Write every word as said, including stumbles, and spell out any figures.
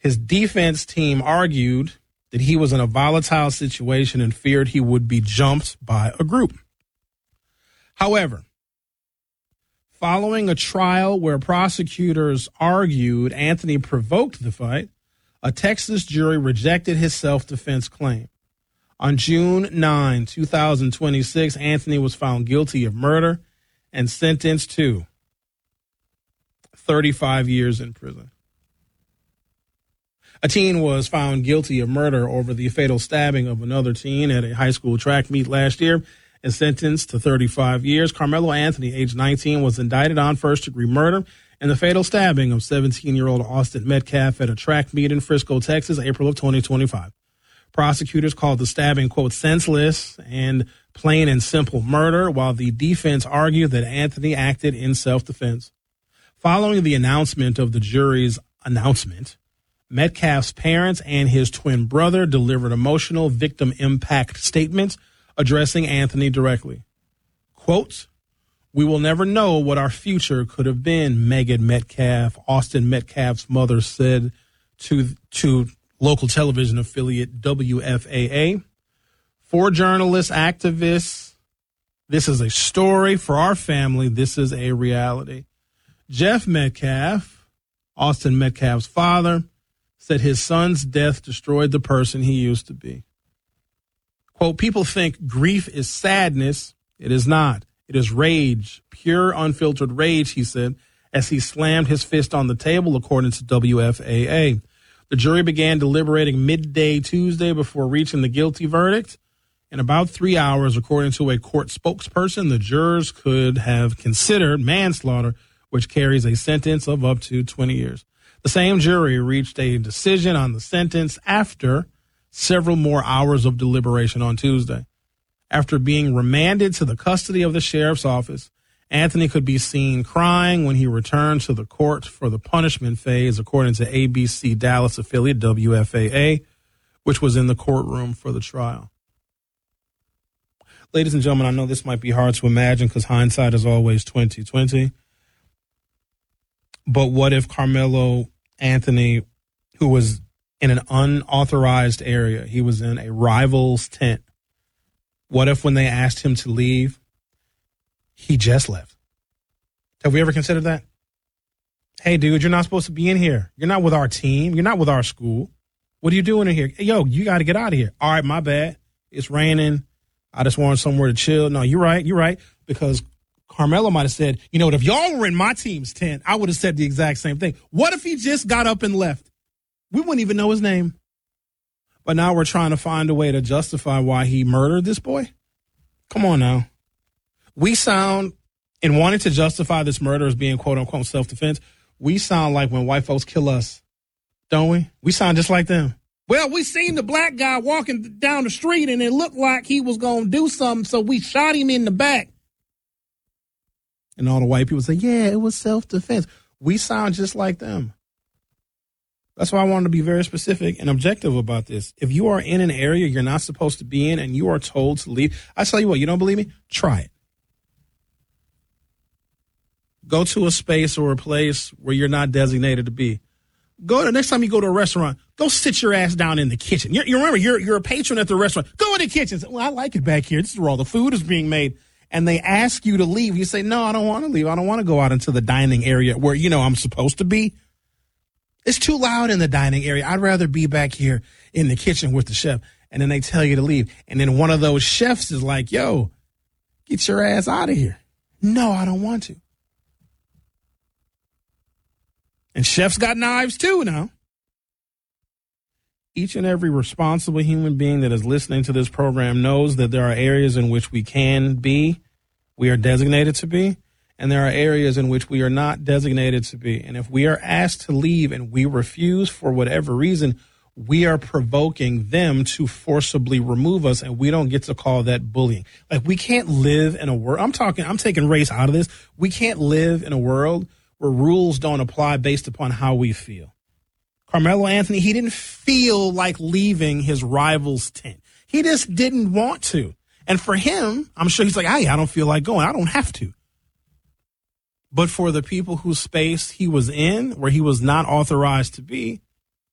His defense team argued that he was in a volatile situation and feared he would be jumped by a group. However, following a trial where prosecutors argued Anthony provoked the fight, a Texas jury rejected his self-defense claim. On June ninth, twenty twenty-six, Anthony was found guilty of murder and sentenced to thirty-five years in prison. A teen was found guilty of murder over the fatal stabbing of another teen at a high school track meet last year and sentenced to thirty-five years. Carmelo Anthony, age nineteen, was indicted on first-degree murder and the fatal stabbing of seventeen-year-old Austin Metcalf at a track meet in Frisco, Texas, April of twenty twenty-five. Prosecutors called the stabbing, quote, senseless and plain and simple murder, while the defense argued that Anthony acted in self-defense. Following the announcement of the jury's announcement, Metcalf's parents and his twin brother delivered emotional victim impact statements addressing Anthony directly. Quote, "We will never know what our future could have been," Megan Metcalf, Austin Metcalf's mother, said to to local television affiliate W F A A. For journalists, activists, this is a story. For our family, this is a reality. Jeff Metcalf, Austin Metcalf's father, said his son's death destroyed the person he used to be. Quote, "People think grief is sadness. It is not. It is rage, pure, unfiltered rage," he said, as he slammed his fist on the table, according to W F A A. The jury began deliberating midday Tuesday before reaching the guilty verdict. In about three hours, according to a court spokesperson, the jurors could have considered manslaughter, which carries a sentence of up to twenty years. The same jury reached a decision on the sentence after several more hours of deliberation on Tuesday. After being remanded to the custody of the sheriff's office, Anthony could be seen crying when he returned to the court for the punishment phase, according to A B C Dallas affiliate W F A A, which was in the courtroom for the trial. Ladies and gentlemen, I know this might be hard to imagine because hindsight is always twenty twenty. But what if Carmelo Anthony, who was in an unauthorized area, he was in a rival's tent, what if when they asked him to leave, he just left? Have we ever considered that? Hey, dude, you're not supposed to be in here. You're not with our team. You're not with our school. What are you doing in here? Yo, you got to get out of here. All right, my bad. It's raining. I just wanted somewhere to chill. No, you're right. You're right. Because Carmelo might have said, you know what, if y'all were in my team's tent, I would have said the exact same thing. What if he just got up and left? We wouldn't even know his name. But now we're trying to find a way to justify why he murdered this boy. Come on now. We sound, in wanting to justify this murder as being quote unquote self-defense, we sound like when white folks kill us, don't we? We sound just like them. Well, we seen the black guy walking down the street and it looked like he was going to do something, so we shot him in the back. And all the white people say, yeah, it was self-defense. We sound just like them. That's why I wanted to be very specific and objective about this. If you are in an area you're not supposed to be in and you are told to leave, I tell you what, you don't believe me? Try it. Go to a space or a place where you're not designated to be. Go to next time you go to a restaurant, go sit your ass down in the kitchen. You, you remember, you're you're a patron at the restaurant. Go in the kitchen. Say, well, I like it back here. This is where all the food is being made. And they ask you to leave. You say, no, I don't want to leave. I don't want to go out into the dining area where, you know, I'm supposed to be. It's too loud in the dining area. I'd rather be back here in the kitchen with the chef. And then they tell you to leave. And then one of those chefs is like, yo, get your ass out of here. No, I don't want to. And chefs got knives too now. Each and every responsible human being that is listening to this program knows that there are areas in which we can be, we are designated to be, and there are areas in which we are not designated to be. And if we are asked to leave and we refuse for whatever reason, we are provoking them to forcibly remove us, and we don't get to call that bullying. Like, we can't live in a world, I'm talking, I'm taking race out of this. We can't live in a world where rules don't apply based upon how we feel. Carmelo Anthony, he didn't feel like leaving his rival's tent. He just didn't want to. And for him, I'm sure he's like, hey, I don't feel like going. I don't have to. But for the people whose space he was in, where he was not authorized to be,